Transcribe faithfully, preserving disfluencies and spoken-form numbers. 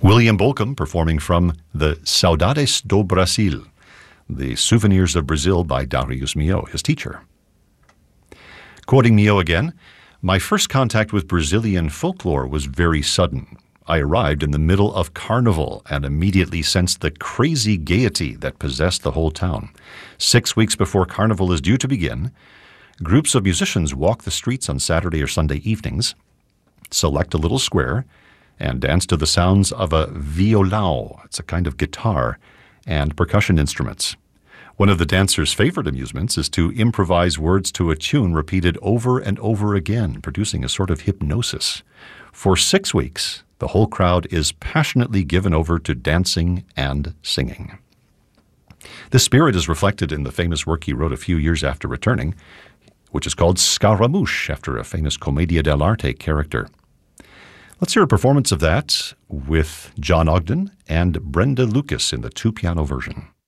William Bolcom performing from the Saudades do Brasil, the Souvenirs of Brazil by Darius Milhaud, his teacher. Quoting Milhaud again, "My first contact with Brazilian folklore was very sudden. I arrived in the middle of Carnival and immediately sensed the crazy gaiety that possessed the whole town. Six weeks before Carnival is due to begin, groups of musicians walk the streets on Saturday or Sunday evenings, select a little square, and dance to the sounds of a violão, it's a kind of guitar, and percussion instruments. One of the dancers' favorite amusements is to improvise words to a tune repeated over and over again, producing a sort of hypnosis. For six weeks, the whole crowd is passionately given over to dancing and singing." This spirit is reflected in the famous work he wrote a few years after returning, which is called Scaramouche, after a famous Commedia dell'arte character. Let's hear a performance of that with John Ogden and Brenda Lucas in the two-piano version.